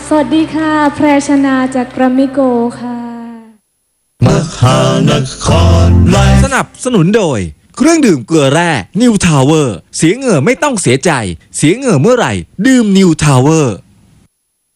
สวัสดีค่ะแพรชนาจากกรามิโกค่ะมหานครไลฟ์สนับสนุนโดยเครื่องดื่มเกลือแร่นิวทาวเวอร์เสียเหงื่อไม่ต้องเสียใจเสียเหงื่อเมื่อไหร่ดื่มนิวทาวเวอร์